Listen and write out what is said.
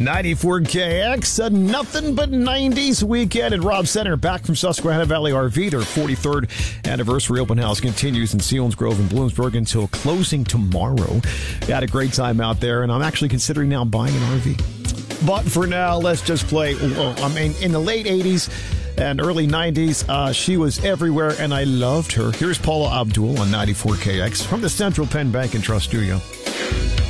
94KX, a nothing but 90s weekend at Robb Center. Back from Susquehanna Valley RV. Their 43rd anniversary open house continues in Selinsgrove and Bloomsburg until closing tomorrow. Had a great time out there, and I'm actually considering now buying an RV. But for now, let's just play. In the late 80s and early 90s, she was everywhere, and I loved her. Here's Paula Abdul on 94KX from the Central Penn Bank and Trust Studio.